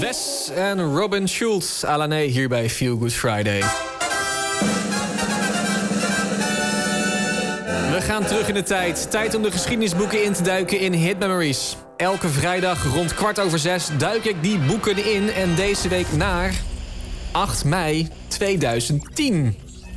Les en Robin Schulz, Alané hier bij Feel Good Friday. We gaan terug in de tijd. Tijd om de geschiedenisboeken in te duiken in Hit Memories. Elke vrijdag rond 6:15 duik ik die boeken in en deze week naar 8 mei 2010.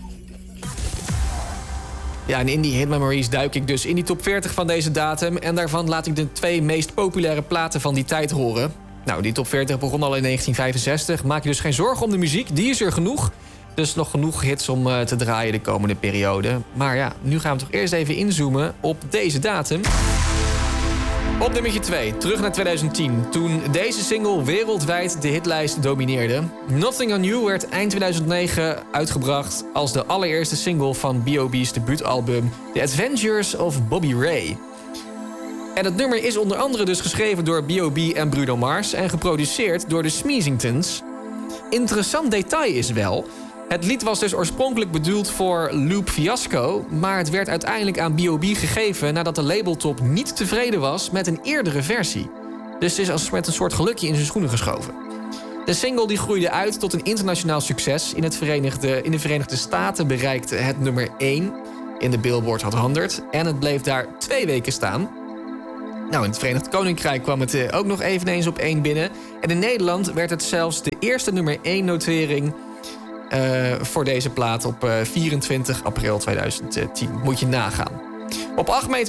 Ja, en in die Hit Memories duik ik dus in die top 40 van deze datum. En daarvan laat ik de 2 meest populaire platen van die tijd horen. Nou, die top 40 begon al in 1965. Maak je dus geen zorgen om de muziek, die is er genoeg. Dus nog genoeg hits om te draaien de komende periode. Maar ja, nu gaan we toch eerst even inzoomen op deze datum. Op nummertje 2, terug naar 2010. Toen deze single wereldwijd de hitlijst domineerde. Nothing on You werd eind 2009 uitgebracht als de allereerste single van B.O.B's debuutalbum The Adventures of Bobby Ray. En het nummer is onder andere dus geschreven door B.O.B. en Bruno Mars en geproduceerd door de Smeezingtons. Interessant detail is wel, het lied was dus oorspronkelijk bedoeld voor Loop Fiasco, maar het werd uiteindelijk aan B.O.B. gegeven nadat de labeltop niet tevreden was met een eerdere versie. Dus het is als met een soort gelukje in zijn schoenen geschoven. De single die groeide uit tot een internationaal succes. In de Verenigde Staten bereikte het nummer 1 in de Billboard Hot 100 en het bleef daar 2 weken staan. Nou, in het Verenigd Koninkrijk kwam het ook nog eveneens op 1 binnen. En in Nederland werd het zelfs de eerste nummer 1 notering voor deze plaat op 24 april 2010. Moet je nagaan. Op 8 mei